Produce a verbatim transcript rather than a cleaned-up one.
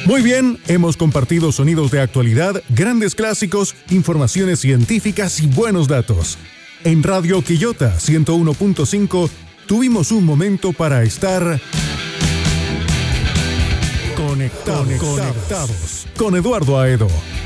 Muy bien, hemos compartido sonidos de actualidad, grandes clásicos, informaciones científicas y buenos datos. En Radio Quillota ciento uno punto cinco tuvimos un momento para estar conectados, conectados con Eduardo Aedo.